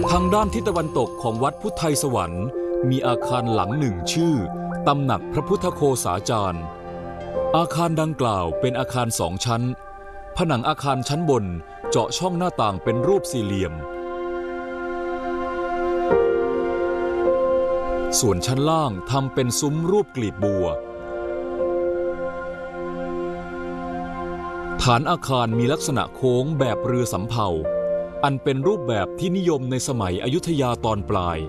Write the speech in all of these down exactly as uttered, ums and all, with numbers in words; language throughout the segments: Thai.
ทางด้านทิศตะวันตกของวัดพุทธไทยสวรรค์มีอาคารหลังหนึ่งชื่อตำหนักพระพุทธโฆษาจารย์อาคารดังกล่าวเป็นอาคารสองชั้นผนังอาคารชั้นบนเจาะช่องหน้าต่างเป็นรูปสี่เหลี่ยมส่วนชั้นล่างทำเป็นซุ้มรูปกลีบบัวฐานอาคารมีลักษณะโค้งแบบเรือสำเภาอันเป็นรูปแบบที่นิยมในสมัยอยุธยาตอนปลาย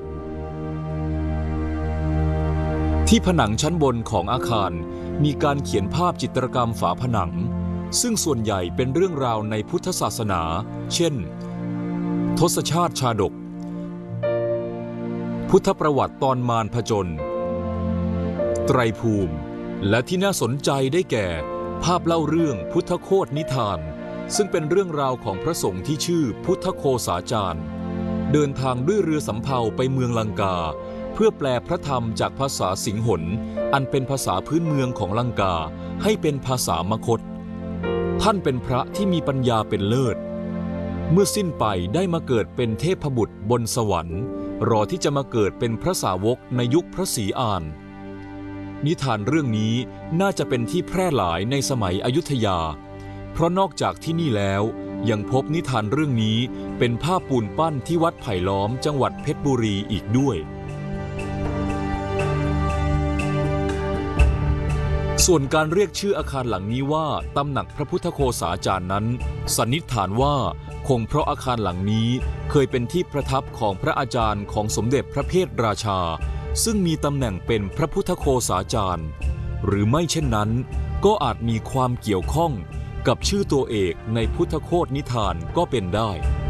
ที่ผนังชั้นบนของอาคารมีการเขียนภาพจิตรกรรมฝาผนังซึ่งส่วนใหญ่เป็นเรื่องราวในพุทธศาสนาเช่นทศชาติชาดกพุทธประวัติตอนมารผจญไตรภูมิและที่น่าสนใจได้แก่ภาพเล่าเรื่องพุทธโคตนิทานซึ่งเป็นเรื่องราวของพระสงฆ์ที่ชื่อพุทธโฆษาจารย์เดินทางด้วยเรือสำเภาไปเมืองลังกาเพื่อแปลพระธรรมจากภาษาสิงหนอันเป็นภาษาพื้นเมืองของลังกาให้เป็นภาษามคธท่านเป็นพระที่มีปัญญาเป็นเลิศเมื่อสิ้นไปได้มาเกิดเป็นเทพบุตรบนสวรรค์รอที่จะมาเกิดเป็นพระสาวกในยุคพระศรีอานนิทานเรื่องนี้น่าจะเป็นที่แพร่หลายในสมัยอยุธยาเพราะนอกจากที่นี่แล้วยังพบนิทานเรื่องนี้เป็นภาพปูนปั้นที่วัดไผ่ล้อมจังหวัดเพชรบุรีอีกด้วยส่วนการเรียกชื่ออาคารหลังนี้ว่าตำหนักพระพุทธโฆษาจารย์นั้นสันนิษฐานว่าคงเพราะอาคารหลังนี้เคยเป็นที่ประทับของพระอาจารย์ของสมเด็จพระเพทราชาซึ่งมีตำแหน่งเป็นพระพุทธโฆษาจารย์หรือไม่เช่นนั้นก็อาจมีความเกี่ยวข้องกับชื่อตัวเอกในพุทธโคตนิทานก็เป็นได้